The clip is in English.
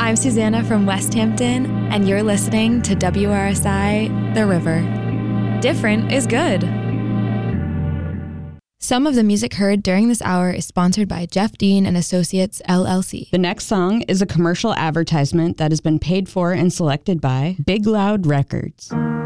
I'm Susanna from West Hampton, and you're listening to WRSI The River. Different is good. Some of the music heard during this hour is sponsored by Jeff Dean and Associates, LLC. The next song is a commercial advertisement that has been paid for and selected by Big Loud Records.